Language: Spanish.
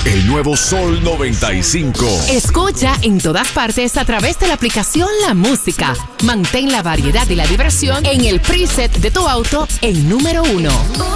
el nuevo Sol 95. Escucha en todas partes a través de la aplicación La Música. Mantén la variedad y la diversión en el preset de tu auto en número 1.